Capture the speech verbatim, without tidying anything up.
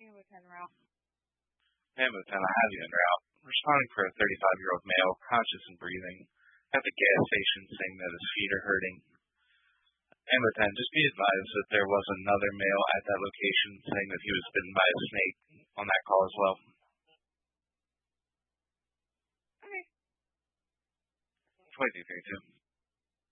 Ammo ten route. Ammo ten, I have you en route. Responding for a thirty-five-year-old male, conscious and breathing, at the gas station saying that his feet are hurting. Ammo ten, just be advised that there was another male at that location saying that he was bitten by a snake on that call as well. Okay. twenty-two thirty-two.